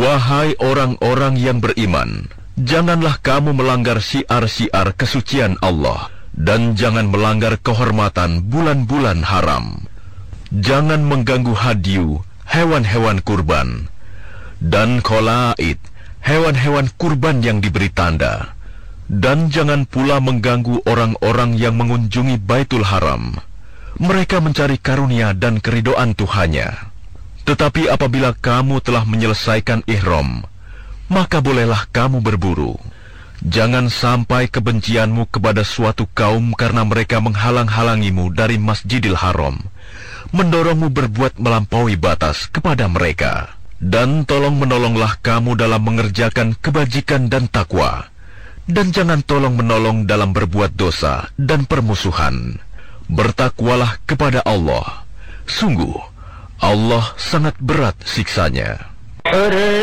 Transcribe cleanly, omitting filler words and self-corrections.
Wahai orang-orang yang beriman, janganlah kamu melanggar syiar-syiar kesucian Allah, dan jangan melanggar kehormatan bulan-bulan haram. Jangan mengganggu hadyu, hewan-hewan kurban, dan qalaid, hewan-hewan kurban yang diberi tanda. Dan jangan pula mengganggu orang-orang yang mengunjungi Baitul Haram. Mereka mencari karunia dan keridhaan Tuhannya. Tetapi apabila kamu telah menyelesaikan ihram, maka bolehlah kamu berburu. Jangan sampai kebencianmu kepada suatu kaum karena mereka menghalang-halangimu dari Masjidil Haram, mendorongmu berbuat melampaui batas kepada mereka. Dan tolong-menolonglah kamu dalam mengerjakan kebajikan dan takwa. Dan jangan tolong-menolong dalam berbuat dosa dan permusuhan. Bertakwalah kepada Allah. Sungguh, Allah sangat berat siksanya.